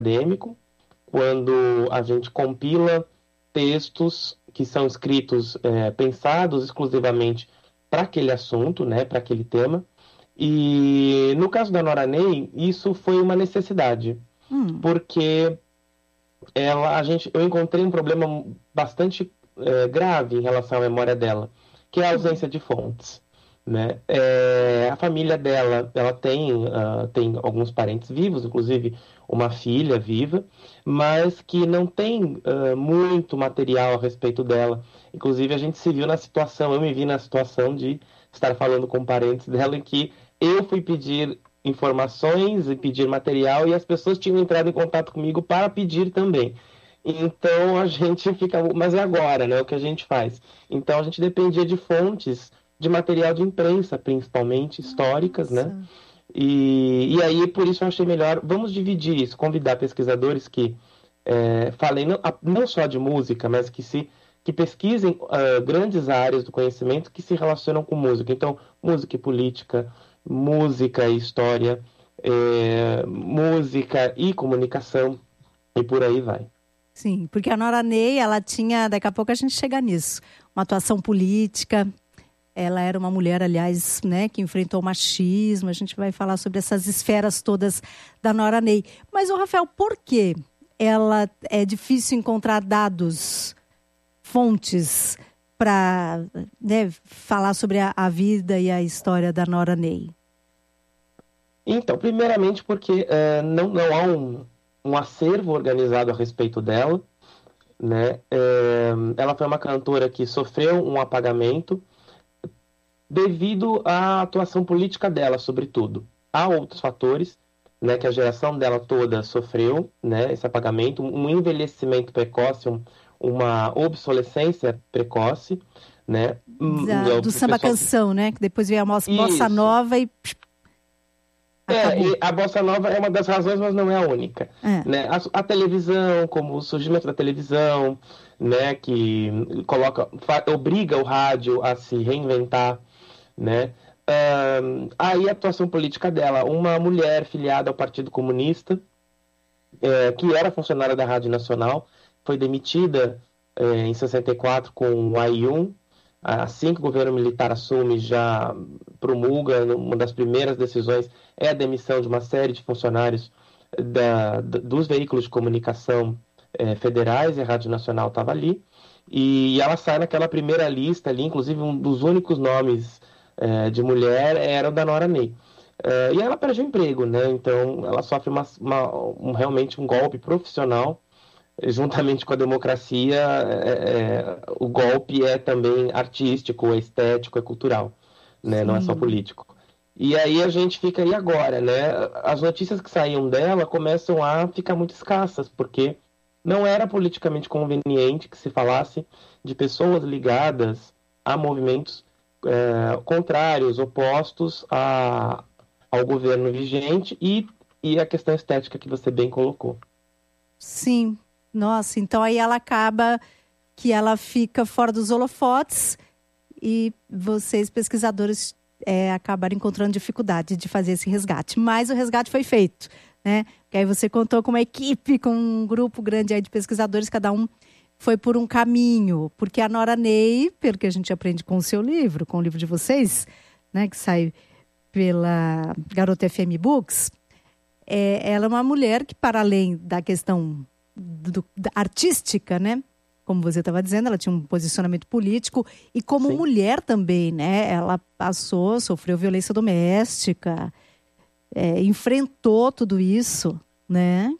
acadêmico, quando a gente compila textos que são escritos, pensados exclusivamente para aquele assunto, né, para aquele tema. E no caso da Nora Ney, isso foi uma necessidade, Hum, porque eu encontrei um problema bastante grave em relação à memória dela, que é a hum. ausência de fontes, né? A família dela, ela tem alguns parentes vivos, inclusive uma filha viva, mas que não tem muito material a respeito dela. Inclusive, a gente se viu na situação, eu me vi na situação de estar falando com parentes dela em que eu fui pedir informações e pedir material e as pessoas tinham entrado em contato comigo para pedir também. Então a gente fica, mas e agora, né? O que a gente faz? Então a gente dependia de fontes de material de imprensa, principalmente históricas, né? Nossa. E aí por isso eu achei melhor, vamos dividir isso, convidar pesquisadores que falem não só de música, mas que pesquisem grandes áreas do conhecimento que se relacionam com música. Então, música e política, música e história, música e comunicação, e por aí vai. Sim, porque a Nora Ney, ela tinha, daqui a pouco a gente chega nisso, uma atuação política. Ela era uma mulher, aliás, né, que enfrentou o machismo. A gente vai falar sobre essas esferas todas da Nora Ney. Mas, o Rafael, por que ela é difícil encontrar dados, fontes para, né, falar sobre a vida e a história da Nora Ney? Então, primeiramente porque não há um acervo organizado a respeito dela, né? Ela foi uma cantora que sofreu um apagamento devido à atuação política dela, sobretudo. Há outros fatores, né, que a geração dela toda sofreu, né, esse apagamento, um envelhecimento precoce, uma obsolescência precoce, né? Do O samba pessoal canção, né? Que depois veio a bossa isso. nova e acabou. E a bossa nova é uma das razões, mas não é a única, É, né? A televisão, como o surgimento da televisão, né, que obriga o rádio a se reinventar, né? Aí a atuação política dela, uma mulher filiada ao Partido Comunista, que era funcionária da Rádio Nacional, foi demitida em 64 com o AI-1. Assim que o governo militar assume, já promulga, uma das primeiras decisões é a demissão de uma série de funcionários dos veículos de comunicação federais, e a Rádio Nacional estava ali. E ela sai naquela primeira lista ali, inclusive um dos únicos nomes de mulher era o da Nora Ney. E ela perde o emprego, né? Então ela sofre realmente um golpe profissional, juntamente com a democracia. O golpe é também artístico, é estético, é cultural, né? Não é só sim. político. E aí a gente fica aí agora, né? As notícias que saíam dela começam a ficar muito escassas, porque não era politicamente conveniente que se falasse de pessoas ligadas a movimentos contrários, opostos ao governo vigente e a questão estética que você bem colocou. Sim, nossa, então aí ela acaba que ela fica fora dos holofotes e vocês, pesquisadores, acabaram encontrando dificuldade de fazer esse resgate. Mas o resgate foi feito, né? Que aí você contou com uma equipe, com um grupo grande aí de pesquisadores, cada um foi por um caminho. Porque a Nora Ney, pelo que a gente aprende com o seu livro, com o livro de vocês, né, que sai pela Garota FM Books, ela é uma mulher que, para além da questão da artística, né? Como você estava dizendo, ela tinha um posicionamento político e como Sim. mulher também, né? Ela sofreu violência doméstica, enfrentou tudo isso, né?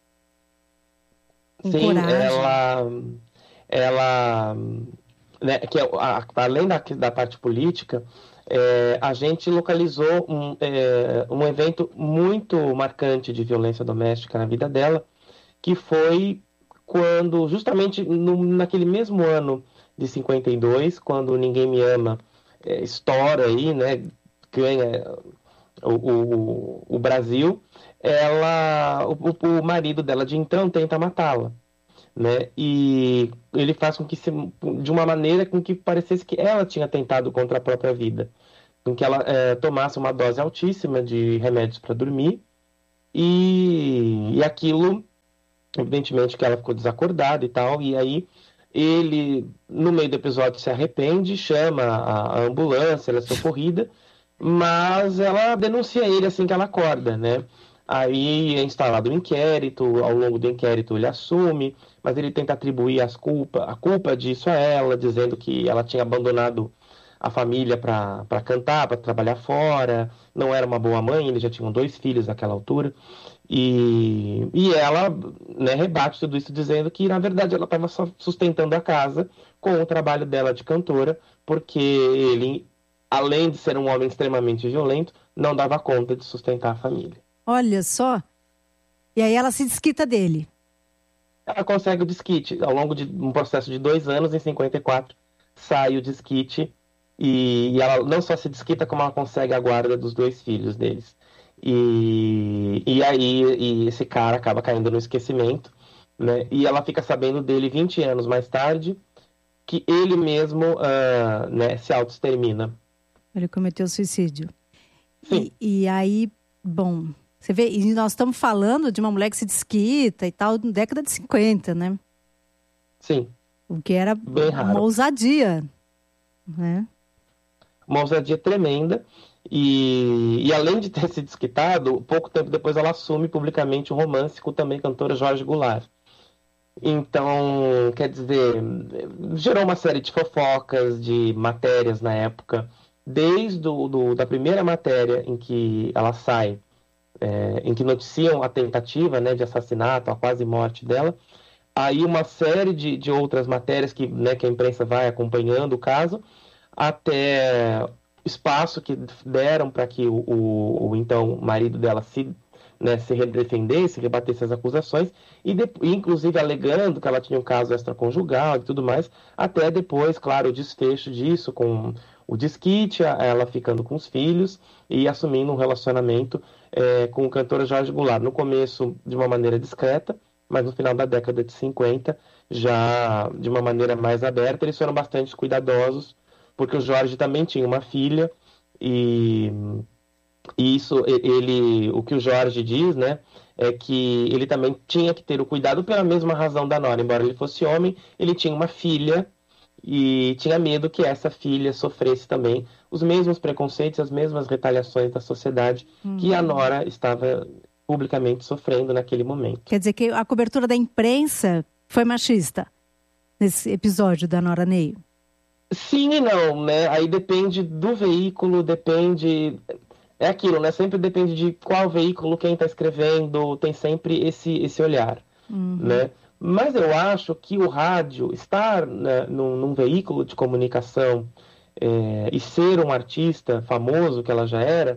Com Sim, coragem. ela, né, além da parte política, a gente localizou um evento muito marcante de violência doméstica na vida dela, que foi quando, justamente naquele mesmo ano de 52, quando Ninguém Me Ama estoura aí, né, ganha o Brasil, o marido dela de então tenta matá-la, né? E ele faz com que de uma maneira com que parecesse que ela tinha tentado contra a própria vida, com que ela tomasse uma dose altíssima de remédios para dormir e aquilo Evidentemente que ela ficou desacordada e tal, e aí ele, no meio do episódio, se arrepende, chama a ambulância, ela é socorrida, mas ela denuncia ele assim que ela acorda, né? Aí é instalado um inquérito, ao longo do inquérito ele assume, mas ele tenta atribuir a culpa disso a ela, dizendo que ela tinha abandonado a família para cantar, para trabalhar fora, não era uma boa mãe, eles já tinham 2 filhos naquela altura. E ela, né, rebate tudo isso dizendo que, na verdade, ela estava só sustentando a casa com o trabalho dela de cantora, porque ele, além de ser um homem extremamente violento, não dava conta de sustentar a família. Olha só. E aí ela se desquita dele. Ela consegue o desquite. Ao longo de um processo de 2 anos, em 54, sai o desquite. E ela não só se desquita, como ela consegue a guarda dos 2 filhos deles. E aí esse cara acaba caindo no esquecimento, né? E ela fica sabendo dele 20 anos mais tarde, que ele mesmo, né, se autoextermina. Ele cometeu suicídio. Sim. E aí, bom, você vê, e nós estamos falando de uma mulher que se desquita e tal, na década de 50, né? Sim. O que era Bem raro. uma ousadia, né? Uma ousadia tremenda. E além de ter se desquitado, pouco tempo depois ela assume publicamente o romance com o também cantor Jorge Goulart. Então, quer dizer, gerou uma série de fofocas, de matérias na época, desde da primeira matéria em que ela sai, em que noticiam a tentativa, né, de assassinato, a quase morte dela, aí uma série de outras matérias que, né, que a imprensa vai acompanhando o caso, até espaço que deram para que o então marido dela se defendesse, rebatesse as acusações, e inclusive alegando que ela tinha um caso extraconjugal e tudo mais, até depois, claro, o desfecho disso, com o desquite, ela ficando com os filhos e assumindo um relacionamento com o cantor Jorge Goulart. No começo, de uma maneira discreta, mas no final da década de 50, já de uma maneira mais aberta, eles foram bastante cuidadosos, porque o Jorge também tinha uma filha, e isso, o que o Jorge diz, né, é que ele também tinha que ter o cuidado pela mesma razão da Nora. Embora ele fosse homem, ele tinha uma filha e tinha medo que essa filha sofresse também os mesmos preconceitos, as mesmas retaliações da sociedade que a Nora estava publicamente sofrendo naquele momento. Quer dizer que a cobertura da imprensa foi machista nesse episódio da Nora Ney? Sim e não, né? Aí depende do veículo, depende... É aquilo, né? Sempre depende de qual veículo, quem está escrevendo, tem sempre esse olhar, né? Mas eu acho que o rádio, estar, né, num veículo de comunicação e ser um artista famoso, que ela já era,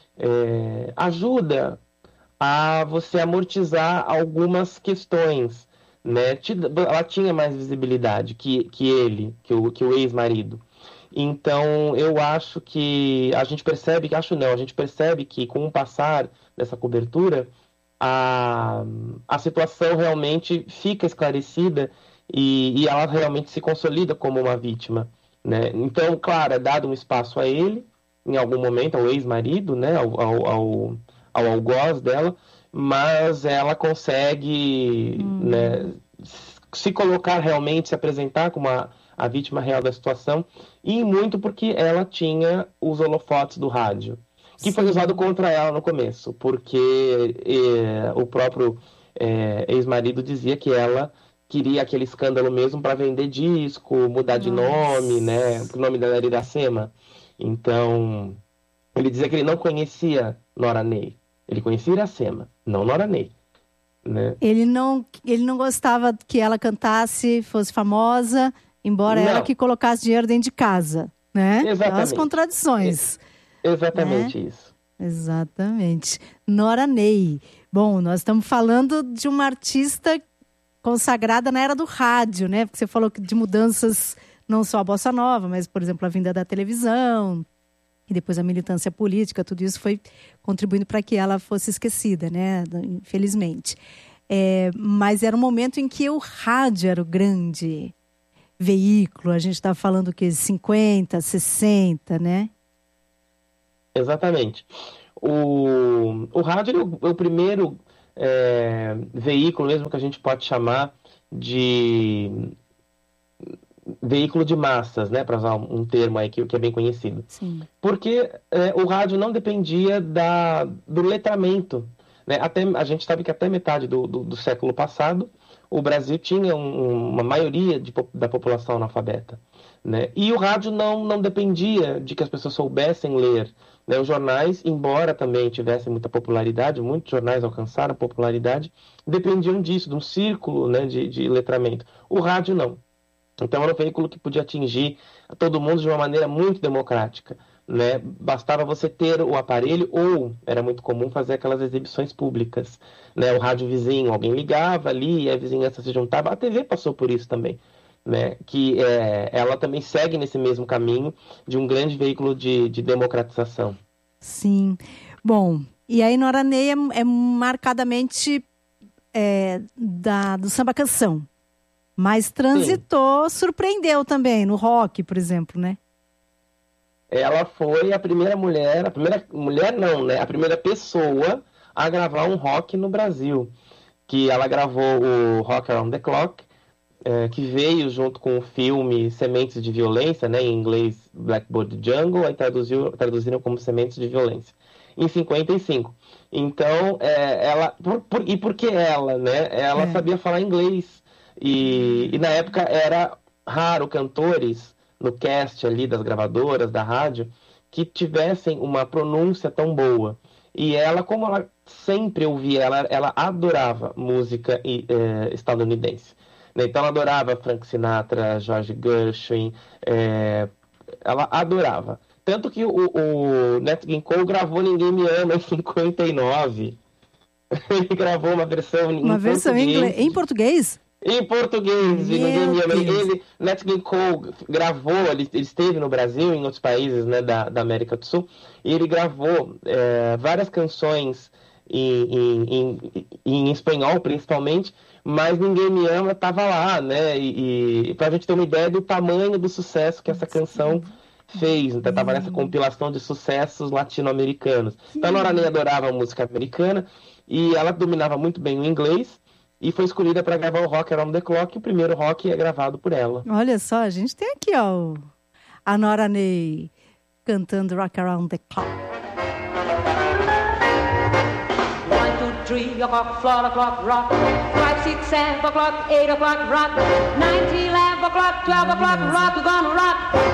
ajuda a você amortizar algumas questões, né? Ela tinha mais visibilidade que o ex-marido. Então, eu acho que a gente percebe, a gente percebe que com o passar dessa cobertura, a situação realmente fica esclarecida e ela realmente se consolida como uma vítima, né? Então, claro, é dado um espaço a ele, em algum momento, ao ex-marido, né? Ao algoz dela, mas ela consegue, né, se colocar realmente, se apresentar como a vítima real da situação, e muito porque ela tinha os holofotes do rádio, que foi usado contra ela no começo, porque o próprio ex-marido dizia que ela queria aquele escândalo mesmo para vender disco, mudar de nome, né? O nome dela era Iracema. Então, ele dizia que ele não conhecia Nora Ney. Ele conhecia Iracema, não Nora Ney. Né? Ele não gostava que ela cantasse, fosse famosa, embora ela que colocasse dinheiro dentro de casa, né? Exatamente. As contradições. Exatamente, né? Isso. Exatamente. Nora Ney. Bom, nós estamos falando de uma artista consagrada na era do rádio, né? Porque você falou de mudanças, não só a bossa nova, mas, por exemplo, a vinda da televisão, e depois a militância política, tudo isso foi contribuindo para que ela fosse esquecida, né? Infelizmente. Mas era um momento em que o rádio era o grande veículo. A gente está falando que 50, 60, né? Exatamente. O rádio é o primeiro veículo mesmo que a gente pode chamar de veículo de massas, né, para usar um termo aí que é bem conhecido. Sim. Porque o rádio não dependia do letramento, né? A gente sabe que até metade do século passado o Brasil tinha uma maioria da população analfabeta, né? E o rádio não dependia de que as pessoas soubessem ler, né? Os jornais, embora também tivessem muita popularidade, muitos jornais alcançaram popularidade, dependiam disso, de um círculo, né, de letramento. O rádio não. Então era um veículo que podia atingir todo mundo de uma maneira muito democrática, né? Bastava você ter o aparelho ou era muito comum fazer aquelas exibições públicas, né? O rádio vizinho, alguém ligava ali e a vizinhança se juntava. A TV passou por isso também, né? Que ela também segue nesse mesmo caminho de um grande veículo de democratização. Sim. Bom, e aí Nora Ney é marcadamente do samba canção. Mas transitou, sim, surpreendeu também no rock, por exemplo, né? Ela foi a primeira mulher não, né? A primeira pessoa a gravar um rock no Brasil. Que ela gravou o Rock Around the Clock, que veio junto com o filme Sementes de Violência, né? Em inglês Blackbird Jungle, aí traduziram como Sementes de Violência, em 55. Então, e por que ela, né? Ela sabia falar inglês. E na época era raro cantores no cast ali das gravadoras, da rádio, que tivessem uma pronúncia tão boa. E ela, como ela sempre ouvia, ela adorava música estadunidense. Então ela adorava Frank Sinatra, George Gershwin, ela adorava. Tanto que o Nat King Cole gravou Ninguém Me Ama em 59. Ele gravou uma versão em português? Em português, Ninguém Me Ama. Nat King Cole gravou, ele esteve no Brasil e em outros países, né, da América do Sul, e ele gravou várias canções em espanhol, principalmente, mas Ninguém Me Ama estava lá, né, e pra gente ter uma ideia do tamanho do sucesso que essa canção fez. Então estava nessa compilação de sucessos latino-americanos. Então a Nora Ney adorava a música americana e ela dominava muito bem o inglês, e foi escolhida para gravar o Rock Around the Clock, e o primeiro rock é gravado por ela. Olha só, a gente tem aqui, ó, a Nora Ney cantando Rock Around the Clock. 1, 2, 3 o'clock, 4 o'clock, rock. 5, 6, 7 o'clock, 8 o'clock, rock. 9, 10, 11 o'clock, 12 o'clock, rock. We're gonna rock